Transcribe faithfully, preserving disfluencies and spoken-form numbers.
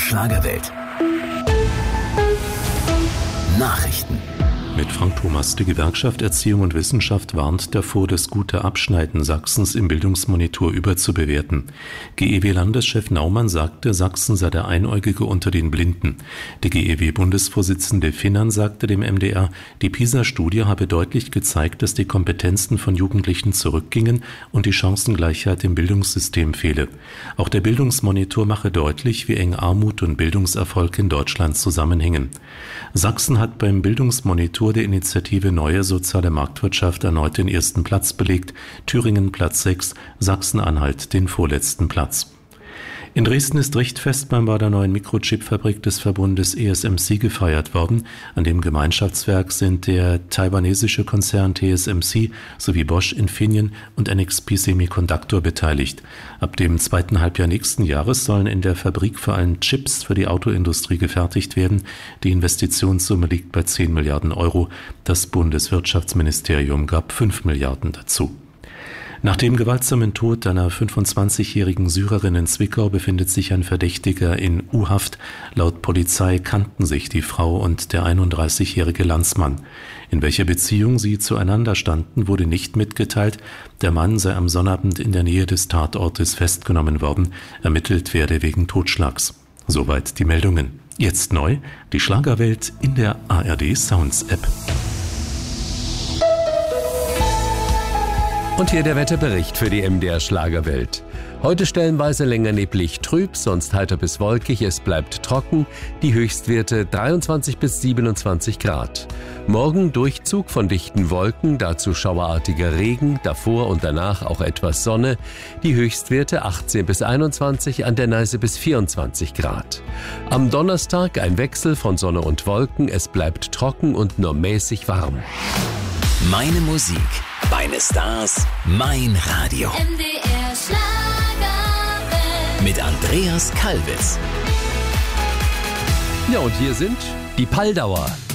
Schlagerwelt. Nachrichten. Mit Frank Thomas. Die Gewerkschaft Erziehung und Wissenschaft warnt davor, das gute Abschneiden Sachsens im Bildungsmonitor überzubewerten. G E W-Landeschef Naumann sagte, Sachsen sei der Einäugige unter den Blinden. Die G E W-Bundesvorsitzende Finnern sagte dem M D R, die PISA-Studie habe deutlich gezeigt, dass die Kompetenzen von Jugendlichen zurückgingen und die Chancengleichheit im Bildungssystem fehle. Auch der Bildungsmonitor mache deutlich, wie eng Armut und Bildungserfolg in Deutschland zusammenhängen. Sachsen hat beim Bildungsmonitor der Initiative Neue Soziale Marktwirtschaft erneut den ersten Platz belegt, Thüringen Platz sechs, Sachsen-Anhalt den vorletzten Platz. In Dresden ist Richtfest beim Bau der neuen Mikrochip-Fabrik des Verbundes E S M C gefeiert worden. An dem Gemeinschaftswerk sind der taiwanesische Konzern T S M C sowie Bosch, Infineon und N X P Semiconductor beteiligt. Ab dem zweiten Halbjahr nächsten Jahres sollen in der Fabrik vor allem Chips für die Autoindustrie gefertigt werden. Die Investitionssumme liegt bei zehn Milliarden Euro. Das Bundeswirtschaftsministerium gab fünf Milliarden dazu. Nach dem gewaltsamen Tod einer fünfundzwanzigjährigen Syrerin in Zwickau befindet sich ein Verdächtiger in U-Haft. Laut Polizei kannten sich die Frau und der einunddreißigjährige Landsmann. In welcher Beziehung sie zueinander standen, wurde nicht mitgeteilt. Der Mann sei am Sonnabend in der Nähe des Tatortes festgenommen worden. Ermittelt werde wegen Totschlags. Soweit die Meldungen. Jetzt neu, die Schlagerwelt in der A R D Sounds App. Und hier der Wetterbericht für die M D R Schlagerwelt. Heute stellenweise länger neblig trüb, sonst heiter bis wolkig, es bleibt trocken, die Höchstwerte dreiundzwanzig bis siebenundzwanzig Grad. Morgen Durchzug von dichten Wolken, dazu schauerartiger Regen, davor und danach auch etwas Sonne, die Höchstwerte achtzehn bis einundzwanzig, an der Neiße bis vierundzwanzig Grad. Am Donnerstag ein Wechsel von Sonne und Wolken, es bleibt trocken und nur mäßig warm. Meine Musik, meine Stars, mein Radio. M D R Schlagerwelt. Mit Andreas Kalbitz. Ja, und hier sind die Palldauer.